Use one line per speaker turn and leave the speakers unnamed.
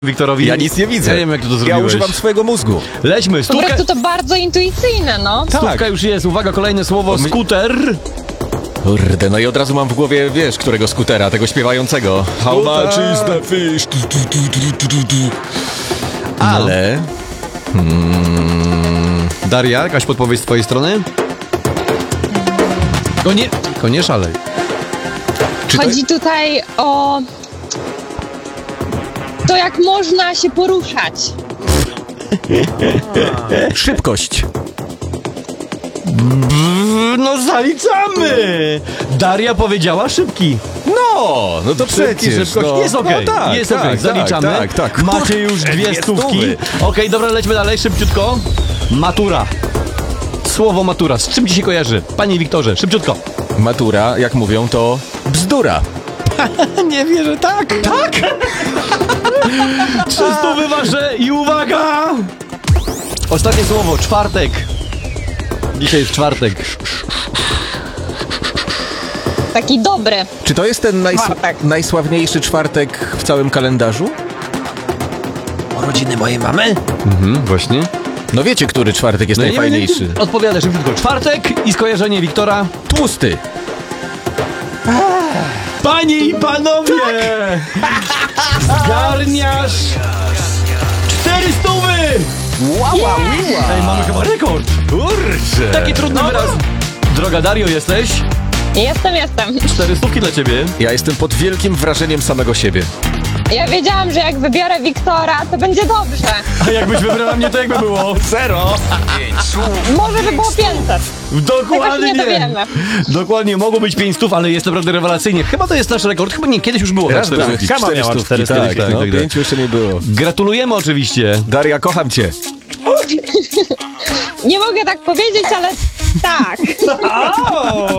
Wiktorowi.
Ja nic nie widzę.
Ja nie wiem, jak ty to zrobiłeś.
Ja używam swojego mózgu.
Lećmy,
Po
stówka,
prostu to bardzo intuicyjne, no.
stówka już jest. Uwaga, kolejne słowo, skuter.
Kurde, no i od razu mam w głowie, wiesz, którego skutera, tego śpiewającego. How much is the fish? Ale...
Daria, jakaś podpowiedź z twojej strony? Nie szalej.
Czy to...
Chodzi tutaj o to, jak można się poruszać.
Szybkość.
No zaliczamy! Daria powiedziała szybki.
No to przecież.
Szybkość.
No.
Jest okej,
No tak,
jest
tak,
okej, zaliczamy.
tak.
Macie już dwie stówki. Okej, dobra, lećmy dalej, szybciutko. Matura. Słowo matura, z czym ci się kojarzy? Panie Wiktorze, szybciutko.
Matura, jak mówią, to bzdura.
Nie wierzę, tak! Tak! 300 wasze i uwaga! Ostatnie słowo, czwartek. Dzisiaj jest czwartek.
Taki dobry.
Czy to jest ten
Czwartek.
najsławniejszy czwartek w całym kalendarzu?
Urodziny mojej mamy? Właśnie.
No wiecie, który czwartek jest najfajniejszy.
Odpowiadasz szybciutko. Czwartek i skojarzenie Wiktora.
Tłusty.
Panie i panowie! Zgarniasz 400! Ej, mamy chyba rekord!
Kurczę.
Taki trudny wyraz. Droga Dario, jesteś?
Jestem.
400 dla ciebie.
Ja jestem pod wielkim wrażeniem samego siebie.
Ja wiedziałam, że jak wybiorę Wiktora, to będzie dobrze.
A jakbyś wybrała mnie, to jakby było?
Zero.
Może by było 500.
Dokładnie.
nie dowiemy.
Dokładnie, mogło być 500, ale jest naprawdę rewelacyjnie. Chyba to jest nasz rekord. Chyba nie, kiedyś już było.
Raz,
400.
tak,
Kama miała 400.
tak, no, 5 jeszcze nie było.
Gratulujemy oczywiście.
Daria, kocham cię.
Nie mogę tak powiedzieć, ale tak.